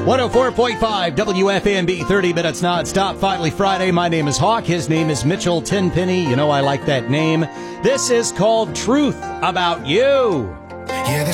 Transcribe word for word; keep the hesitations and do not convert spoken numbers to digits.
one oh four point five W F M B, thirty minutes nonstop. Finally Friday. My name is Hawk. His name is Mitchell Tenpenny. You know I like that name. This is called Truth About You. Yeah,